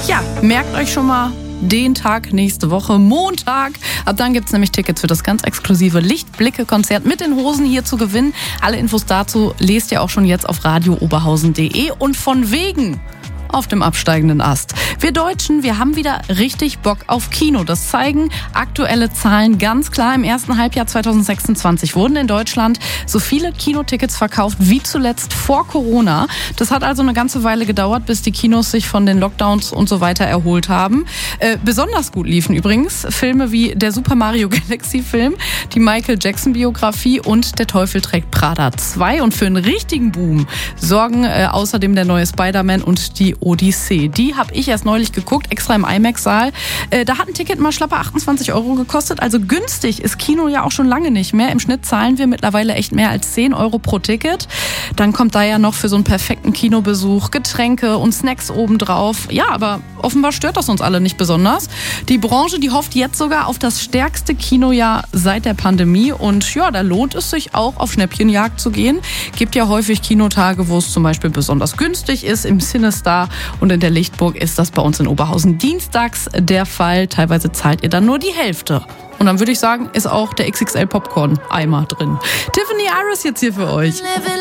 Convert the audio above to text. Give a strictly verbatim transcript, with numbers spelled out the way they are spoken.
Ja, merkt euch schon mal den Tag nächste Woche, Montag. Ab dann gibt es nämlich Tickets für das ganz exklusive Lichtblicke-Konzert mit den Hosen hier zu gewinnen. Alle Infos dazu lest ihr auch schon jetzt auf radio oberhausen punkt de und von wegen auf dem absteigenden Ast. Wir Deutschen, wir haben wieder richtig Bock auf Kino. Das zeigen aktuelle Zahlen ganz klar. Im ersten Halbjahr zwanzig sechsundzwanzig wurden in Deutschland so viele Kinotickets verkauft wie zuletzt vor Corona. Das hat also eine ganze Weile gedauert, bis die Kinos sich von den Lockdowns und so weiter erholt haben. Äh, besonders gut liefen übrigens Filme wie der Super Mario Galaxy Film, die Michael Jackson Biografie und Der Teufel trägt Prada zwei. Und für einen richtigen Boom sorgen äh, außerdem der neue Spider-Man und die Odyssee. Die habe ich erst neulich geguckt, extra im IMAX-Saal. Äh, da hat ein Ticket mal schlappe achtundzwanzig Euro gekostet. Also günstig ist Kino ja auch schon lange nicht mehr. Im Schnitt zahlen wir mittlerweile echt mehr als zehn Euro pro Ticket. Dann kommt da ja noch für so einen perfekten Kinobesuch Getränke und Snacks obendrauf. Ja, aber offenbar stört das uns alle nicht besonders. Die Branche, die hofft jetzt sogar auf das stärkste Kinojahr seit der Pandemie. Und ja, da lohnt es sich auch, auf Schnäppchenjagd zu gehen. Gibt ja häufig Kinotage, wo es zum Beispiel besonders günstig ist, im CineStar. Und in der Lichtburg ist das bei uns in Oberhausen dienstags der Fall. Teilweise zahlt ihr dann nur die Hälfte. Und dann würde ich sagen, ist auch der X X L Popcorn-Eimer drin. Tiffany Iris jetzt hier für euch.